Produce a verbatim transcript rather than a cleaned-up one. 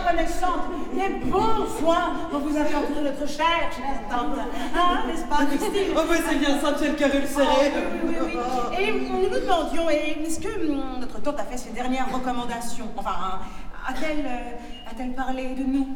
reconnaissante des bons soins dont vous avez entouré notre chère, chère tante. Hein, n'est-ce pas, Christine? Oh, mais c'est bien ça, j'ai le cœur ulcéré. Oh, oui, oui, oui, oui. Et nous nous demandions, est-ce que hum, notre tante a fait ses dernières recommandations? Enfin, a-t-elle euh, a-t-elle parlé de nous?